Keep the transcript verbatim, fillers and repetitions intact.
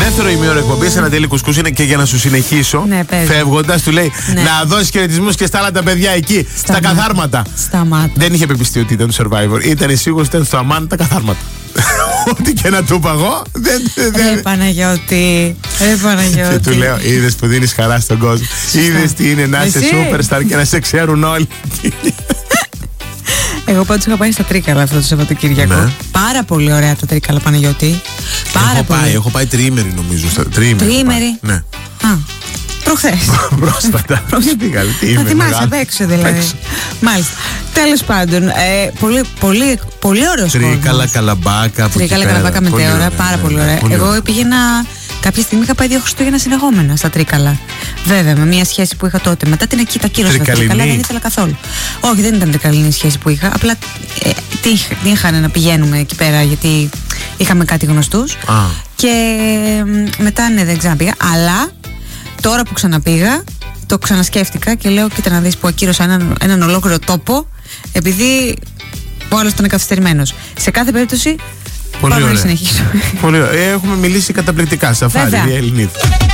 δεύτερο ημίωρο εκπομπής, ένα τέλει κουσκούς είναι και για να σου συνεχίσω. Ναι, φεύγοντας, του λέει ναι. να δώσει χαιρετισμούς και στα άλλα τα παιδιά εκεί, στα, στα καθάρματα. Σταμάτα. Δεν είχε πεπιστεί ότι ήταν το Survivor. Ήταν σίγουρος ότι ήταν στο αμάν τα καθάρματα. Ό,τι και να του είπα εγώ. Ρε Παναγιώτη. Ρε Παναγιώτη. Και του λέω, είδες που δίνεις χαρά στον κόσμο. Είδες τι είναι να είσαι superstar και να σε ξέρουν όλοι. Εγώ πάντως είχα πάει στα Τρίκαλα αυτό το Σαββατοκύριακο. Ναι. Πάρα πολύ ωραία τα Τρίκαλα, Παναγιώτη. Πάρα έχω πολύ. Πάει, έχω πάει τριήμερη νομίζω. Στα, τριήμερη. Τριήμερη. Ναι. Α, προχθές. Πρόσφατα. Θα θυμάσαι απ' έξω δηλαδή. Μάλιστα. Τέλος πάντων, ε, πολύ, πολύ, πολύ ωραίος κόσμος. Τρίκαλα, Καλαμπάκα. Τρίκαλα, Καλαμπάκα, Μετέωρα. Πάρα ναι, πολύ ωραία. Ναι, εγώ πήγαινα. Κάποια στιγμή είχα πάει δύο Χριστούγεννα συνεχόμενα στα Τρίκαλα. Βέβαια, με μια σχέση που είχα τότε. Μετά την εκεί τα κύρωσα στα Τρίκαλα, δεν ήθελα καθόλου. Όχι, δεν ήταν τρικαλινή η σχέση που είχα. Απλά ε, τι είχαν να πηγαίνουμε εκεί πέρα, γιατί είχαμε κάτι γνωστούς. Και ε, μετά ναι, δεν ξαναπήγα. Αλλά τώρα που ξαναπήγα, το ξανασκέφτηκα και λέω: κοίτα να δεις που ακύρωσα έναν, έναν ολόκληρο τόπο, επειδή ο άλλος ήταν καθυστερημένος. Σε κάθε περίπτωση. Πολύ πάμε ωραία. να συνεχίσουμε. Πολύ ωραία. Έχουμε μιλήσει καταπληκτικά. Σαφάρι, Ελληνίδα.